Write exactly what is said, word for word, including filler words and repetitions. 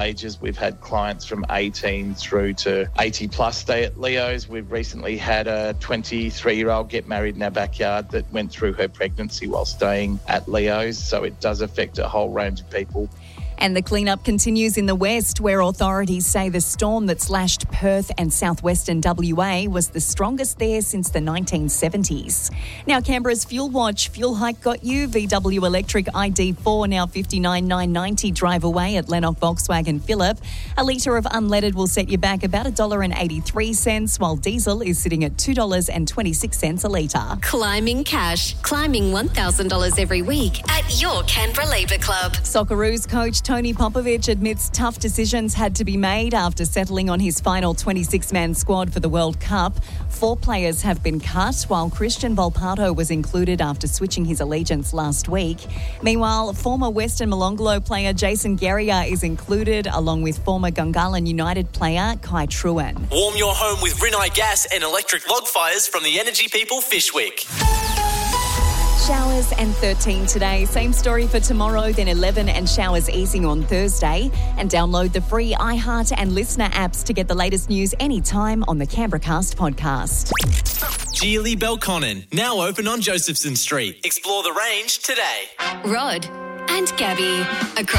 ages. We've had clients from eighteen through to eighty plus stay at Leo's. We've recently had a twenty-three-year-old get married in our backyard that went through her pregnancy while staying at Leo's. So it does affect a whole range of people. And the cleanup continues in the west, where authorities say the storm that slashed Perth and southwestern W A was the strongest there since the nineteen seventies. Now, Canberra's Fuel Watch fuel hike got you. V W Electric I D four now fifty-nine thousand nine hundred ninety drive away at Lennox Volkswagen Phillip. A litre of unleaded will set you back about one dollar eighty-three, while diesel is sitting at two dollars twenty-six a litre. Climbing cash. Climbing one thousand dollars every week at your Canberra Labour Club. Socceroos coach Tony Popovich admits tough decisions had to be made after settling on his final twenty-six man squad for the World Cup. Four players have been cut, while Christian Volpato was included after switching his allegiance last week. Meanwhile, former Western Molonglo player Jason Guerrier is included, along with former Gungahlin United player Kai Truen. Warm your home with Rinnai gas and electric log fires from the Energy People Fishwick. Showers and thirteen today. Same story for tomorrow, then eleven and showers easing on Thursday. And download the free iHeart and Listener apps to get the latest news anytime on the Canberra Cast podcast. Geely Belconnen, now open on Josephson Street. Explore the range today. Rod and Gabby across